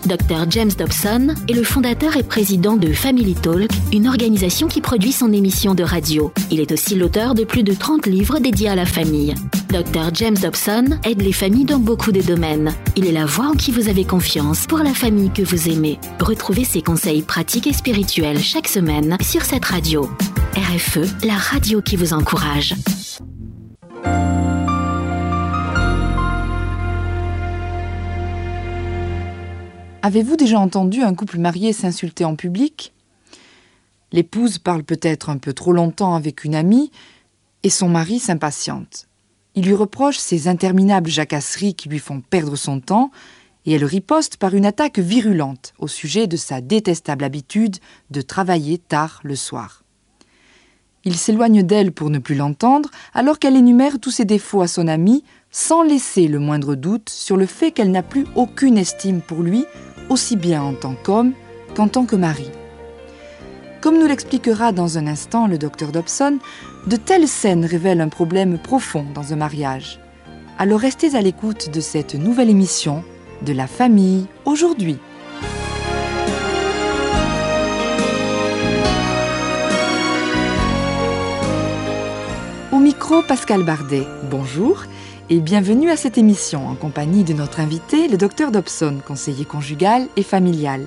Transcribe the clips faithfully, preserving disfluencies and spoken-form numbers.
docteur James Dobson est le fondateur et président de Family Talk, une organisation qui produit son émission de radio. Il est aussi l'auteur de plus de trente livres dédiés à la famille. docteur James Dobson aide les familles dans beaucoup de domaines. Il est la voix en qui vous avez confiance pour la famille que vous aimez. Retrouvez ses conseils pratiques et spirituels chaque semaine sur cette radio. R F E, la radio qui vous encourage. Avez-vous déjà entendu un couple marié s'insulter en public ? L'épouse parle peut-être un peu trop longtemps avec une amie et son mari s'impatiente. Il lui reproche ses interminables jacasseries qui lui font perdre son temps et elle riposte par une attaque virulente au sujet de sa détestable habitude de travailler tard le soir. Il s'éloigne d'elle pour ne plus l'entendre alors qu'elle énumère tous ses défauts à son ami sans laisser le moindre doute sur le fait qu'elle n'a plus aucune estime pour lui aussi bien en tant qu'homme qu'en tant que mari. Comme nous l'expliquera dans un instant le docteur Dobson, de telles scènes révèlent un problème profond dans un mariage. Alors restez à l'écoute de cette nouvelle émission de la famille aujourd'hui. Au micro, Pascal Bardet, bonjour. Et bienvenue à cette émission en compagnie de notre invité, le docteur Dobson, conseiller conjugal et familial.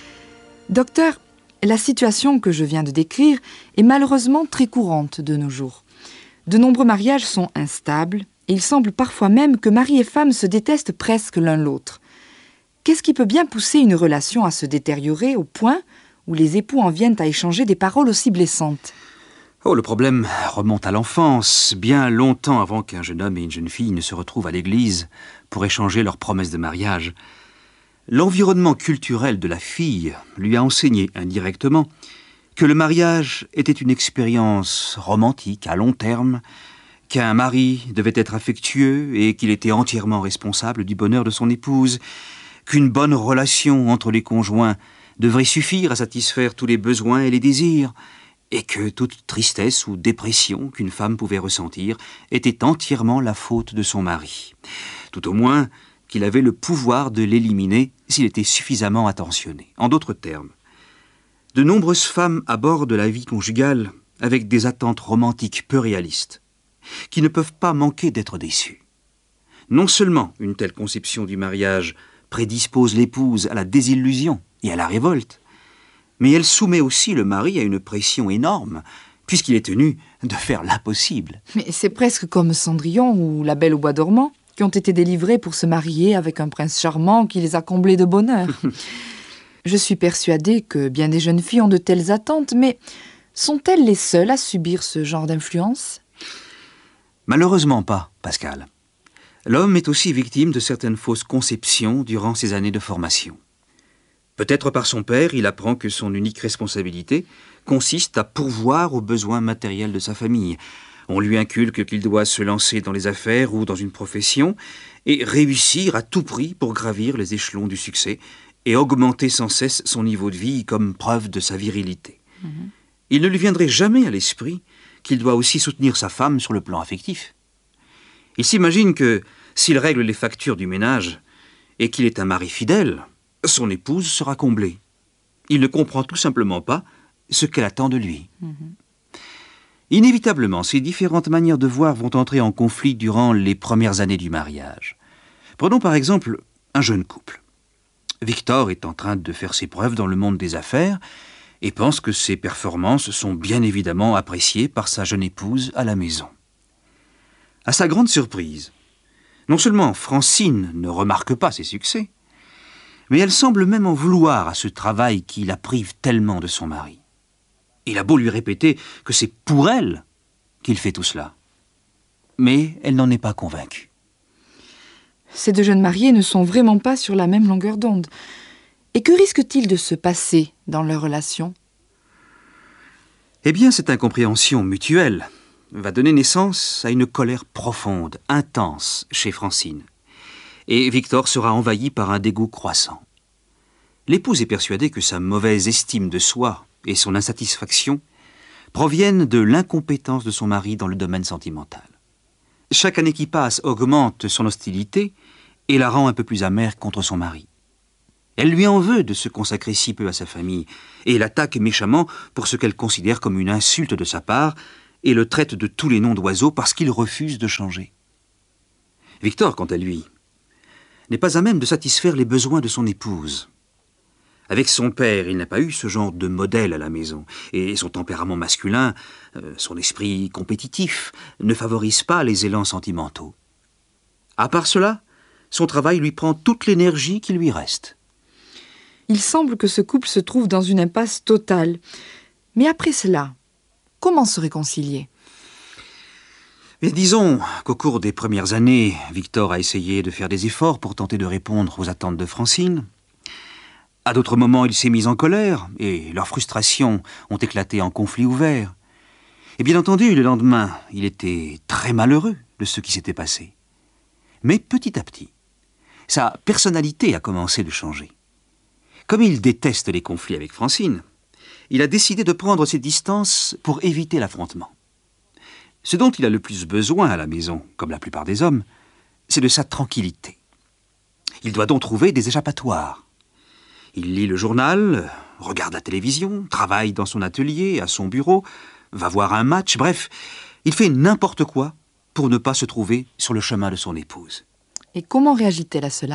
Docteur, la situation que je viens de décrire est malheureusement très courante de nos jours. De nombreux mariages sont instables et il semble parfois même que mari et femme se détestent presque l'un l'autre. Qu'est-ce qui peut bien pousser une relation à se détériorer au point où les époux en viennent à échanger des paroles aussi blessantes ? Oh, le problème remonte à l'enfance, bien longtemps avant qu'un jeune homme et une jeune fille ne se retrouvent à l'église pour échanger leurs promesses de mariage. L'environnement culturel de la fille lui a enseigné indirectement que le mariage était une expérience romantique à long terme, qu'un mari devait être affectueux et qu'il était entièrement responsable du bonheur de son épouse, qu'une bonne relation entre les conjoints devrait suffire à satisfaire tous les besoins et les désirs, et que toute tristesse ou dépression qu'une femme pouvait ressentir était entièrement la faute de son mari. Tout au moins qu'il avait le pouvoir de l'éliminer s'il était suffisamment attentionné. En d'autres termes, de nombreuses femmes abordent la vie conjugale avec des attentes romantiques peu réalistes, qui ne peuvent pas manquer d'être déçues. Non seulement une telle conception du mariage prédispose l'épouse à la désillusion et à la révolte, mais elle soumet aussi le mari à une pression énorme, puisqu'il est tenu de faire l'impossible. Mais c'est presque comme Cendrillon ou La Belle au bois dormant, qui ont été délivrés pour se marier avec un prince charmant qui les a comblés de bonheur. Je suis persuadée que bien des jeunes filles ont de telles attentes, mais sont-elles les seules à subir ce genre d'influence ? Malheureusement pas, Pascal. L'homme est aussi victime de certaines fausses conceptions durant ses années de formation. Peut-être par son père, il apprend que son unique responsabilité consiste à pourvoir aux besoins matériels de sa famille. On lui inculque qu'il doit se lancer dans les affaires ou dans une profession et réussir à tout prix pour gravir les échelons du succès et augmenter sans cesse son niveau de vie comme preuve de sa virilité. Mmh. Il ne lui viendrait jamais à l'esprit qu'il doit aussi soutenir sa femme sur le plan affectif. Il s'imagine que s'il règle les factures du ménage et qu'il est un mari fidèle, son épouse sera comblée. Il ne comprend tout simplement pas ce qu'elle attend de lui. Mmh. Inévitablement, ces différentes manières de voir vont entrer en conflit durant les premières années du mariage. Prenons par exemple un jeune couple. Victor est en train de faire ses preuves dans le monde des affaires et pense que ses performances sont bien évidemment appréciées par sa jeune épouse à la maison. À sa grande surprise, non seulement Francine ne remarque pas ses succès, mais elle semble même en vouloir à ce travail qui la prive tellement de son mari. Il a beau lui répéter que c'est pour elle qu'il fait tout cela. Mais elle n'en est pas convaincue. Ces deux jeunes mariés ne sont vraiment pas sur la même longueur d'onde. Et que risque-t-il de se passer dans leur relation ? Eh bien, cette incompréhension mutuelle va donner naissance à une colère profonde, intense chez Francine. Et Victor sera envahi par un dégoût croissant. L'épouse est persuadée que sa mauvaise estime de soi et son insatisfaction proviennent de l'incompétence de son mari dans le domaine sentimental. Chaque année qui passe augmente son hostilité et la rend un peu plus amère contre son mari. Elle lui en veut de se consacrer si peu à sa famille, et l'attaque méchamment pour ce qu'elle considère comme une insulte de sa part, et le traite de tous les noms d'oiseaux parce qu'il refuse de changer. Victor, quant à lui, n'est pas à même de satisfaire les besoins de son épouse. Avec son père, il n'a pas eu ce genre de modèle à la maison, et son tempérament masculin, euh, son esprit compétitif, ne favorise pas les élans sentimentaux. À part cela, son travail lui prend toute l'énergie qui lui reste. Il semble que ce couple se trouve dans une impasse totale. Mais après cela, comment se réconcilier ? Mais disons qu'au cours des premières années, Victor a essayé de faire des efforts pour tenter de répondre aux attentes de Francine. À d'autres moments, il s'est mis en colère, et leurs frustrations ont éclaté en conflit ouvert. Et bien entendu, le lendemain, il était très malheureux de ce qui s'était passé. Mais petit à petit, sa personnalité a commencé de changer. Comme il déteste les conflits avec Francine, il a décidé de prendre ses distances pour éviter l'affrontement. Ce dont il a le plus besoin à la maison, comme la plupart des hommes, c'est de sa tranquillité. Il doit donc trouver des échappatoires. Il lit le journal, regarde la télévision, travaille dans son atelier, à son bureau, va voir un match, bref, il fait n'importe quoi pour ne pas se trouver sur le chemin de son épouse. Et comment réagit-elle à cela ?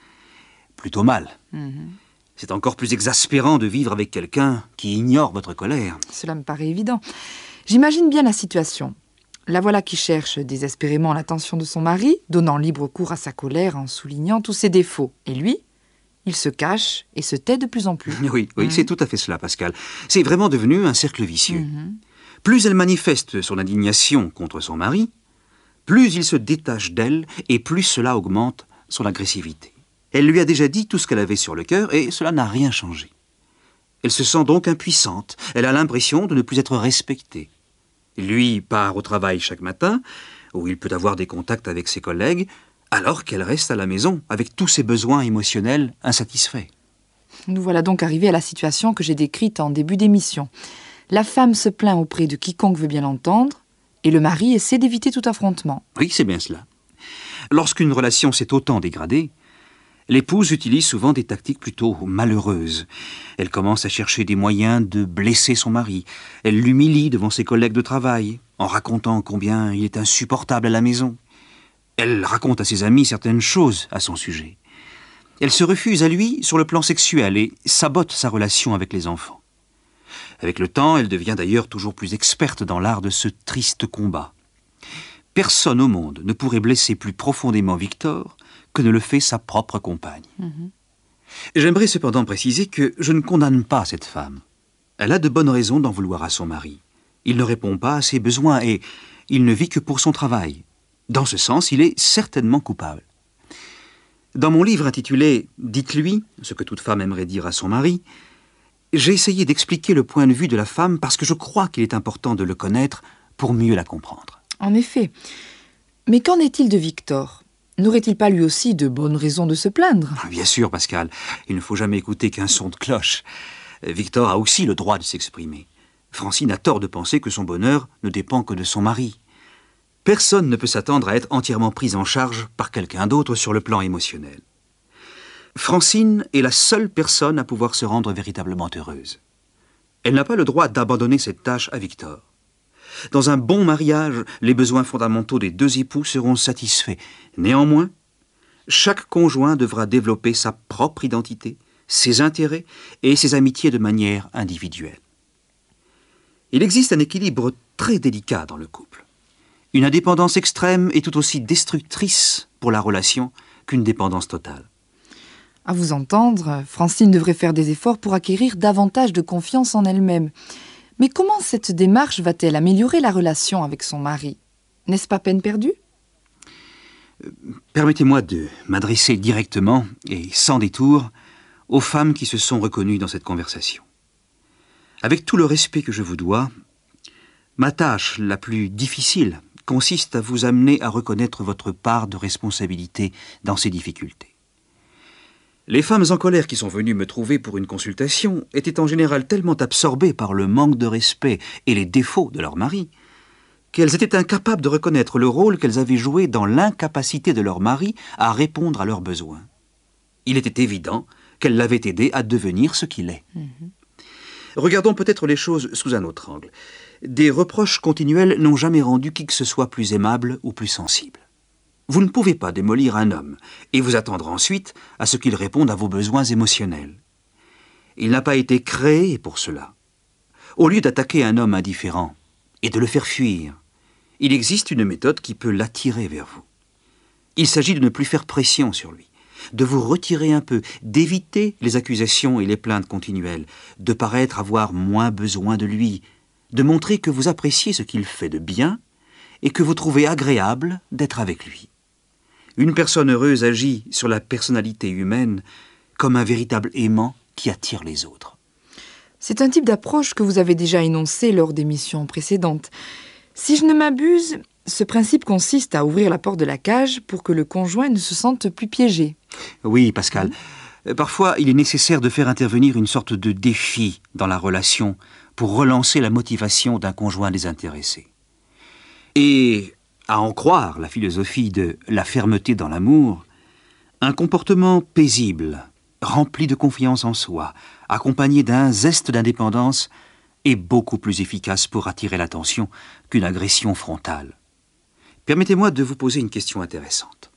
Plutôt mal. Mmh. C'est encore plus exaspérant de vivre avec quelqu'un qui ignore votre colère. Cela me paraît évident. J'imagine bien la situation. La voilà qui cherche désespérément l'attention de son mari, donnant libre cours à sa colère en soulignant tous ses défauts. Et lui, il se cache et se tait de plus en plus. Oui, oui, mmh. c'est tout à fait cela, Pascal. C'est vraiment devenu un cercle vicieux. Mmh. Plus elle manifeste son indignation contre son mari, plus il se détache d'elle et plus cela augmente son agressivité. Elle lui a déjà dit tout ce qu'elle avait sur le cœur et cela n'a rien changé. Elle se sent donc impuissante. Elle a l'impression de ne plus être respectée. Lui part au travail chaque matin, où il peut avoir des contacts avec ses collègues, alors qu'elle reste à la maison avec tous ses besoins émotionnels insatisfaits. Nous voilà donc arrivés à la situation que j'ai décrite en début d'émission. La femme se plaint auprès de quiconque veut bien l'entendre, et le mari essaie d'éviter tout affrontement. Oui, c'est bien cela. Lorsqu'une relation s'est autant dégradée, l'épouse utilise souvent des tactiques plutôt malheureuses. Elle commence à chercher des moyens de blesser son mari. Elle l'humilie devant ses collègues de travail, en racontant combien il est insupportable à la maison. Elle raconte à ses amis certaines choses à son sujet. Elle se refuse à lui sur le plan sexuel et sabote sa relation avec les enfants. Avec le temps, elle devient d'ailleurs toujours plus experte dans l'art de ce triste combat. Personne au monde ne pourrait blesser plus profondément Victor que ne le fait sa propre compagne. Mmh. J'aimerais cependant préciser que je ne condamne pas cette femme. Elle a de bonnes raisons d'en vouloir à son mari. Il ne répond pas à ses besoins et il ne vit que pour son travail. Dans ce sens, il est certainement coupable. Dans mon livre intitulé « Dites-lui ce que toute femme aimerait dire à son mari », j'ai essayé d'expliquer le point de vue de la femme parce que je crois qu'il est important de le connaître pour mieux la comprendre. En effet. Mais qu'en est-il de Victor ? N'aurait-il pas lui aussi de bonnes raisons de se plaindre ? Bien sûr, Pascal. Il ne faut jamais écouter qu'un son de cloche. Victor a aussi le droit de s'exprimer. Francine a tort de penser que son bonheur ne dépend que de son mari. Personne ne peut s'attendre à être entièrement prise en charge par quelqu'un d'autre sur le plan émotionnel. Francine est la seule personne à pouvoir se rendre véritablement heureuse. Elle n'a pas le droit d'abandonner cette tâche à Victor. Dans un bon mariage, les besoins fondamentaux des deux époux seront satisfaits. Néanmoins, chaque conjoint devra développer sa propre identité, ses intérêts et ses amitiés de manière individuelle. Il existe un équilibre très délicat dans le couple. Une indépendance extrême est tout aussi destructrice pour la relation qu'une dépendance totale. À vous entendre, Francine devrait faire des efforts pour acquérir davantage de confiance en elle-même. Mais comment cette démarche va-t-elle améliorer la relation avec son mari ? N'est-ce pas peine perdue ? euh, Permettez-moi de m'adresser directement et sans détour aux femmes qui se sont reconnues dans cette conversation. Avec tout le respect que je vous dois, ma tâche la plus difficile consiste à vous amener à reconnaître votre part de responsabilité dans ces difficultés. Les femmes en colère qui sont venues me trouver pour une consultation étaient en général tellement absorbées par le manque de respect et les défauts de leur mari qu'elles étaient incapables de reconnaître le rôle qu'elles avaient joué dans l'incapacité de leur mari à répondre à leurs besoins. Il était évident qu'elle l'avait aidé à devenir ce qu'il est. Mmh. Regardons peut-être les choses sous un autre angle. Des reproches continuels n'ont jamais rendu qui que ce soit plus aimable ou plus sensible. Vous ne pouvez pas démolir un homme et vous attendre ensuite à ce qu'il réponde à vos besoins émotionnels. Il n'a pas été créé pour cela. Au lieu d'attaquer un homme indifférent et de le faire fuir, il existe une méthode qui peut l'attirer vers vous. Il s'agit de ne plus faire pression sur lui, de vous retirer un peu, d'éviter les accusations et les plaintes continuelles, de paraître avoir moins besoin de lui, de montrer que vous appréciez ce qu'il fait de bien et que vous trouvez agréable d'être avec lui. Une personne heureuse agit sur la personnalité humaine comme un véritable aimant qui attire les autres. C'est un type d'approche que vous avez déjà énoncé lors d'émissions précédentes. Si je ne m'abuse, ce principe consiste à ouvrir la porte de la cage pour que le conjoint ne se sente plus piégé. Oui, Pascal. Mmh. Parfois, il est nécessaire de faire intervenir une sorte de défi dans la relation pour relancer la motivation d'un conjoint désintéressé. Et, à en croire la philosophie de la fermeté dans l'amour, un comportement paisible, rempli de confiance en soi, accompagné d'un zeste d'indépendance, est beaucoup plus efficace pour attirer l'attention qu'une agression frontale. Permettez-moi de vous poser une question intéressante.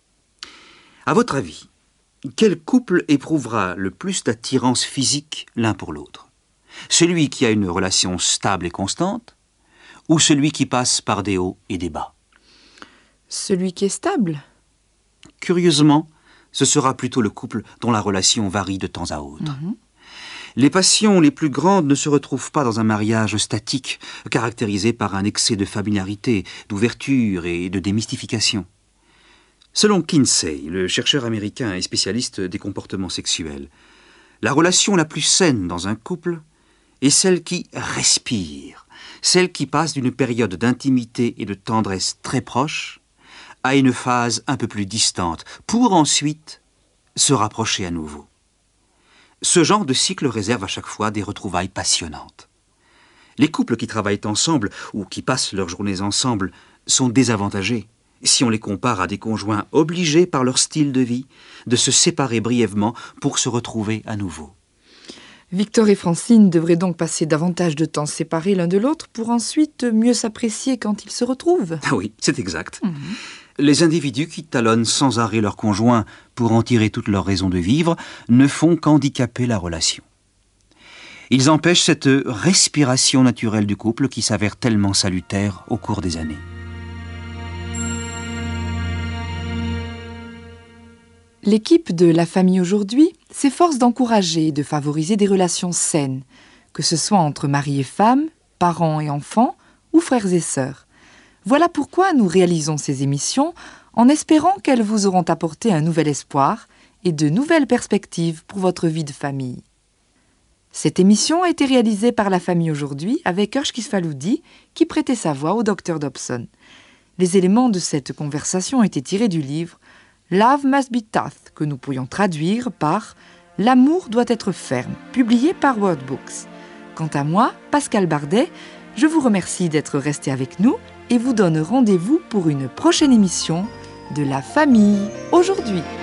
À votre avis, quel couple éprouvera le plus d'attirance physique l'un pour l'autre ? Celui qui a une relation stable et constante ou celui qui passe par des hauts et des bas ? Celui qui est stable. Curieusement, ce sera plutôt le couple dont la relation varie de temps à autre. Mmh. Les passions les plus grandes ne se retrouvent pas dans un mariage statique, caractérisé par un excès de familiarité, d'ouverture et de démystification. Selon Kinsey, le chercheur américain et spécialiste des comportements sexuels, la relation la plus saine dans un couple est celle qui respire, celle qui passe d'une période d'intimité et de tendresse très proche à une phase un peu plus distante, pour ensuite se rapprocher à nouveau. Ce genre de cycle réserve à chaque fois des retrouvailles passionnantes. Les couples qui travaillent ensemble ou qui passent leurs journées ensemble sont désavantagés si on les compare à des conjoints obligés par leur style de vie de se séparer brièvement pour se retrouver à nouveau. Victor et Francine devraient donc passer davantage de temps séparés l'un de l'autre pour ensuite mieux s'apprécier quand ils se retrouvent. Ah oui, c'est exact. Mmh. Les individus qui talonnent sans arrêt leur conjoint pour en tirer toutes leurs raisons de vivre ne font qu'handicaper la relation. Ils empêchent cette respiration naturelle du couple qui s'avère tellement salutaire au cours des années. L'équipe de La Famille aujourd'hui s'efforce d'encourager et de favoriser des relations saines, que ce soit entre mari et femme, parents et enfants ou frères et sœurs. Voilà pourquoi nous réalisons ces émissions en espérant qu'elles vous auront apporté un nouvel espoir et de nouvelles perspectives pour votre vie de famille. Cette émission a été réalisée par La Famille aujourd'hui avec Ursh Kisfaloudi qui prêtait sa voix au docteur Dobson. Les éléments de cette conversation ont été tirés du livre Love Must Be Tough, que nous pourrions traduire par L'amour doit être ferme, publié par Wordbooks. Quant à moi, Pascal Bardet, je vous remercie d'être resté avec nous et vous donne rendez-vous pour une prochaine émission de La Famille aujourd'hui.